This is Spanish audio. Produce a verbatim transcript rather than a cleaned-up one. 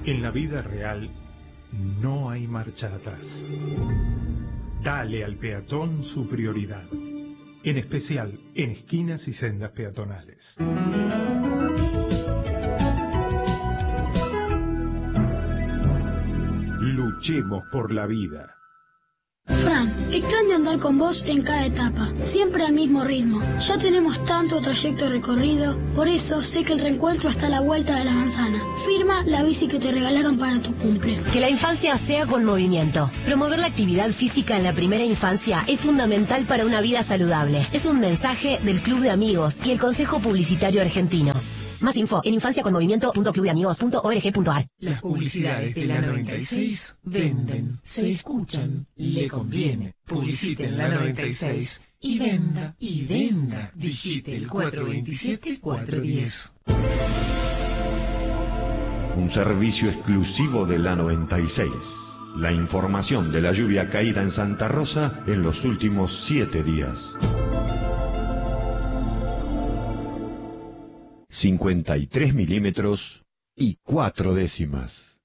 En la vida real no hay marcha atrás. Dale al peatón su prioridad, en especial en esquinas y sendas peatonales. Luchemos por la vida. Fran, extraño andar con vos en cada etapa, siempre al mismo ritmo. Ya tenemos tanto trayecto recorrido, por eso sé que el reencuentro está a la vuelta de la manzana. Firma la bici que te regalaron para tu cumple. Que la infancia sea con movimiento. Promover la actividad física en la primera infancia es fundamental para una vida saludable. Es un mensaje del Club de Amigos y el Consejo Publicitario Argentino. Más info en infanciaconmovimiento punto club de amigos punto org punto ar. Las publicidades de la noventa y seis venden, se escuchan, le conviene. Publicite en la noventa y seis y venda, y venda. Digite el cuatro veintisiete cuatro diez. Un servicio exclusivo de la noventa y seis. La información de la lluvia caída en Santa Rosa en los últimos siete días. cincuenta y tres milímetros y cuatro décimas.